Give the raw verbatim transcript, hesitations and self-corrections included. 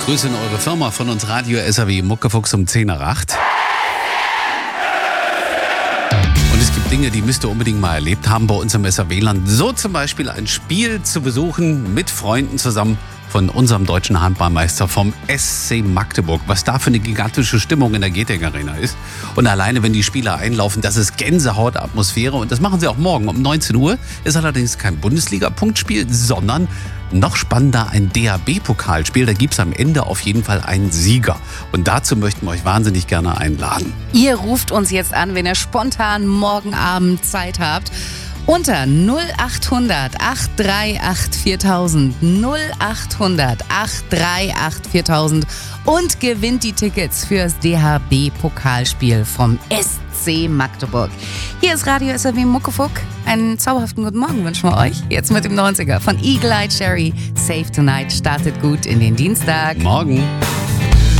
Grüße in eure Firma von uns Radio S R W Muckefuchs um zehn nach acht. Und es gibt Dinge, die müsst ihr unbedingt mal erlebt haben bei uns im S R W-Land. So zum Beispiel ein Spiel zu besuchen mit Freunden zusammen von unserem deutschen Handballmeister vom S C Magdeburg. Was da für eine gigantische Stimmung in der Getek Arena ist. Und alleine, wenn die Spieler einlaufen, das ist Gänsehautatmosphäre. Und das machen sie auch morgen um neunzehn Uhr. Ist allerdings kein Bundesliga-Punktspiel, sondern noch spannender ein D H B-Pokalspiel. Da gibt es am Ende auf jeden Fall einen Sieger. Und dazu möchten wir euch wahnsinnig gerne einladen. Ihr ruft uns jetzt an, wenn ihr spontan morgen Abend Zeit habt. Unter null acht hundert acht drei acht viertausend, null acht hundert acht drei acht viertausend und gewinnt die Tickets fürs D H B-Pokalspiel vom S C Magdeburg. Hier ist Radio S R W Muckefuck. Einen zauberhaften guten Morgen wünschen wir euch. Jetzt mit dem neunziger von Eagle Eye Cherry. Save Tonight startet gut in den Dienstag. Morgen.